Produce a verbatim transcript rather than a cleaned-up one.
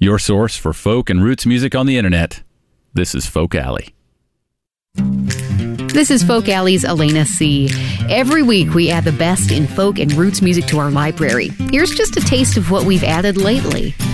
your source for folk and roots music on the internet. This is Folk Alley. This is Folk Alley's Elena C. Every week we add the best in folk and roots music to our library. Here's just a taste of what we've added lately.